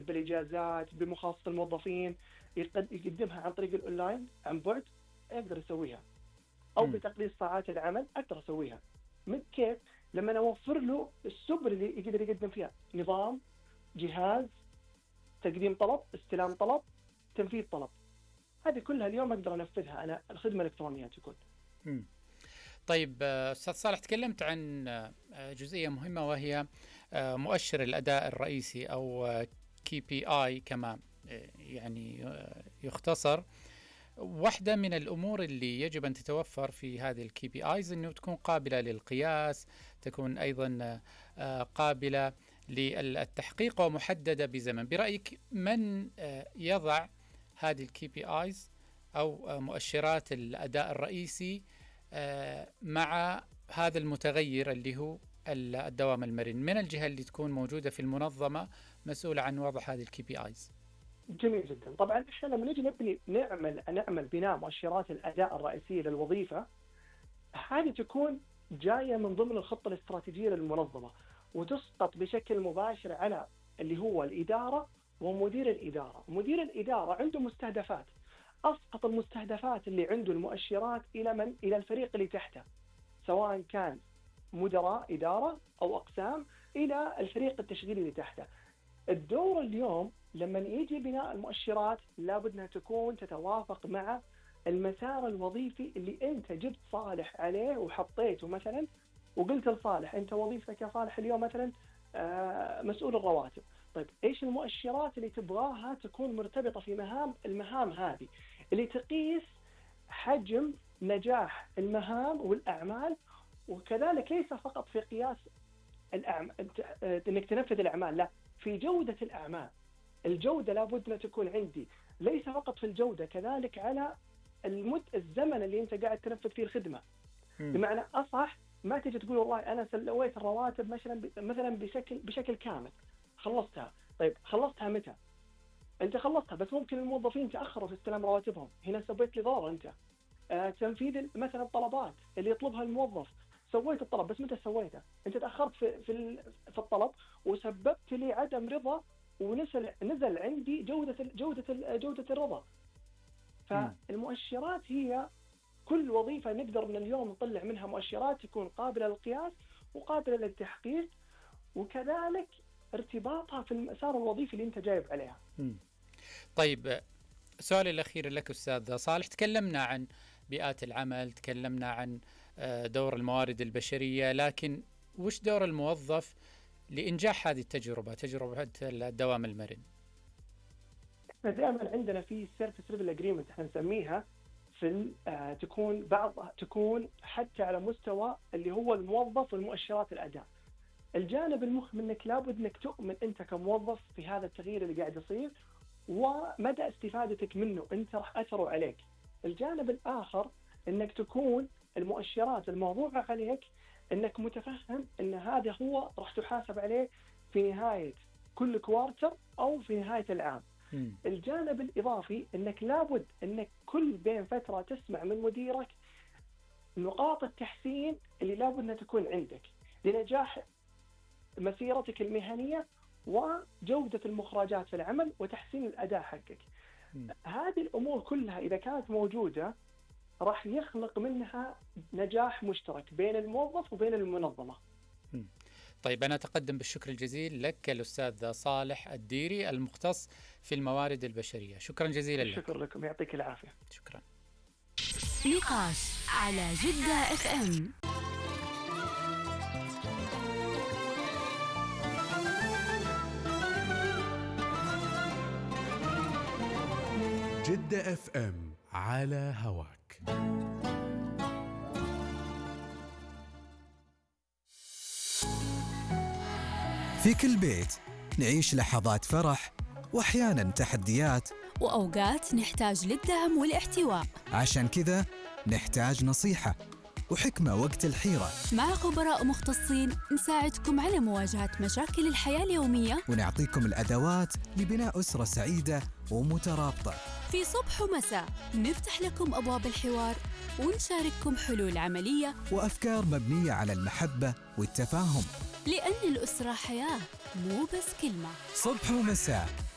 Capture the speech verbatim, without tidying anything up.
بالإجازات، بمخاصة الموظفين، يقدمها عن طريق الأونلاين عن بعد، أقدر أسويها. أو م. بتقليص ساعات العمل أقدر أسويها. من كيف؟ لما أوفر له السبل اللي يقدر يقدم فيها نظام، جهاز، تقديم طلب، استلام طلب، تنفيذ طلب. هذه كلها اليوم أقدر أنفذها أنا، الخدمة الإلكترونية تكون. م. طيب أستاذ صالح، تكلمت عن جزئية مهمة وهي مؤشر الأداء الرئيسي أو كي بي آي كما يعني يختصر. واحدة من الأمور اللي يجب أن تتوفر في هذه الكي بي آيز أنه تكون قابلة للقياس، تكون أيضا قابلة للتحقيق ومحددة بزمن. برأيك من يضع هذه الكي بي آيز أو مؤشرات الأداء الرئيسي مع هذا المتغير اللي هو الدوام المرن، من الجهة اللي تكون موجودة في المنظمة مسؤولة عن وضع هذه الكي بي آيز؟ جميل جدا. طبعا احنا لما نجي نبني نعمل نعمل بناء مؤشرات الاداء الرئيسيه للوظيفه، هذه تكون جايه من ضمن الخطه الاستراتيجيه للمنظمه، وتسقط بشكل مباشر على اللي هو الاداره ومدير الاداره. مدير الاداره عنده مستهدفات، اسقط المستهدفات اللي عنده المؤشرات الى من؟ الى الفريق اللي تحته، سواء كان مدراء اداره او اقسام، الى الفريق التشغيلي اللي تحته. الدور اليوم لما يجي بناء المؤشرات لابد أنها تكون تتوافق مع المسار الوظيفي اللي أنت جبت صالح عليه وحطيته مثلا، وقلت لصالح أنت وظيفتك يا صالح اليوم مثلا مسؤول الرواتب. طيب إيش المؤشرات اللي تبغاها تكون مرتبطة في مهام المهام هذه اللي تقيس حجم نجاح المهام والأعمال، وكذلك ليس فقط في قياس الأعمال أنك تنفذ الأعمال، لا، في جودة الأعمال. الجودة لابد أن تكون عندي ليس فقط في الجودة، كذلك على المد الزمن اللي أنت قاعد تنفذ فيه الخدمة. م. بمعنى أصح ما تيجي تقول والله أنا سويت الرواتب مثلا مثلا بشكل بشكل كامل، خلصتها. طيب خلصتها متى؟ أنت خلصتها بس ممكن الموظفين تأخروا في استلام رواتبهم، هنا سويت لي ضرر أنت. آه تنفيذ مثلا الطلبات اللي يطلبها الموظف، سويت الطلب بس متى سويته؟ أنت تأخرت في في في الطلب وسببت لي عدم رضا، ونزل نزل عندي جودة جودة جودة الرضا. فالمؤشرات هي كل وظيفة نقدر من اليوم نطلع منها مؤشرات تكون قابلة للقياس وقابلة للتحقيق، وكذلك ارتباطها في المسار الوظيفي اللي انت جايب عليها. م. طيب سؤالي الأخير لك أستاذ صالح، تكلمنا عن بيئات العمل، تكلمنا عن دور الموارد البشرية، لكن وش دور الموظف لإنجاح هذه التجربة، تجربة الدوام المرن؟ احنا دائما عندنا في سيرفيس ليفل اجريمنت احنا نسميها، في آه تكون بعض تكون حتى على مستوى اللي هو الموظف والمؤشرات الأداء. الجانب المهم انك لابد انك تؤمن انت كموظف في هذا التغيير اللي قاعد يصير ومدى استفادتك منه انت راح اثره عليك. الجانب الآخر انك تكون المؤشرات الموضوعة عليك انك متفهم ان هذا هو راح تحاسب عليه في نهاية كل كوارتر او في نهاية العام. م. الجانب الاضافي انك لابد انك كل بين فترة تسمع من مديرك نقاط التحسين اللي لابد انها تكون عندك لنجاح مسيرتك المهنية وجودة المخرجات في العمل وتحسين الاداء حقك. م. هذه الامور كلها اذا كانت موجودة راح يخلق منها نجاح مشترك بين الموظف وبين المنظمة. طيب أنا أتقدم بالشكر الجزيل لك الأستاذ صالح الديري المختص في الموارد البشرية، شكرا جزيلا لك. شكرا لكم، يعطيك العافية. شكرا. نقاش على جدة اف ام. جدة اف ام على هواك. في كل بيت نعيش لحظات فرح وأحياناً تحديات، وأوقات نحتاج للدعم والاحتواء. عشان كذا نحتاج نصيحة وحكمة وقت الحيرة. مع خبراء مختصين نساعدكم على مواجهة مشاكل الحياة اليومية، ونعطيكم الأدوات لبناء أسرة سعيدة ومترابطة. في صبح ومساء نفتح لكم أبواب الحوار ونشارككم حلول عملية وأفكار مبنية على المحبة والتفاهم، لأن الأسرة حياة مو بس كلمة. صبح ومساء